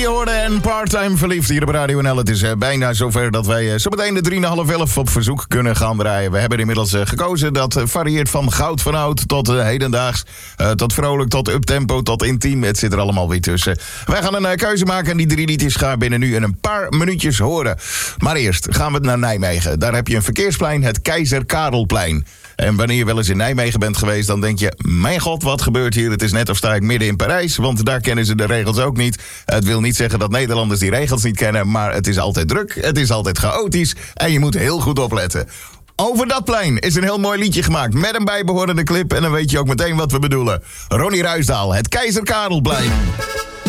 hoorde en Part-Time Verliefd hier op Radio NL. Het is bijna zover dat wij zometeen de 3,5 op verzoek kunnen gaan draaien. We hebben inmiddels gekozen. Dat varieert van goud van oud tot hedendaags. Tot vrolijk, tot uptempo, tot intiem. Het zit er allemaal weer tussen. Wij gaan een keuze maken en die 3 liedjes gaan binnen nu in een paar minuutjes horen. Maar eerst gaan we naar Nijmegen. Daar heb je een verkeersplein, het Keizer Karelplein. En wanneer je wel eens in Nijmegen bent geweest, dan denk je, mijn god, wat gebeurt hier? Het is net of sta ik midden in Parijs, want daar kennen ze de regels ook niet. Het wil niet zeggen dat Nederlanders die regels niet kennen, maar het is altijd druk, het is altijd chaotisch en je moet heel goed opletten. Over dat plein is een heel mooi liedje gemaakt met een bijbehorende clip en dan weet je ook meteen wat we bedoelen. Ronnie Ruisdael, het Keizer Karelplein.